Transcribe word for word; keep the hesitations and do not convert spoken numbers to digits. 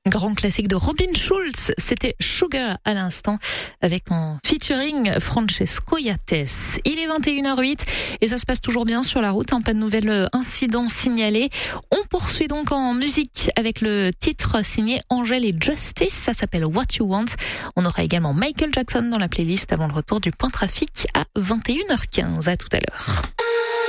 Grand classique de Robin Schulz, c'était Sugar à l'instant avec en featuring Francesco Yates. Il est vingt et une heures huit et ça se passe toujours bien sur la route, hein, pas de nouvel incident signalé. On poursuit donc en musique avec le titre signé Angèle et Justice, ça s'appelle What You Want. On aura également Michael Jackson dans la playlist avant le retour du point trafic à vingt et une heures quinze. À tout à l'heure.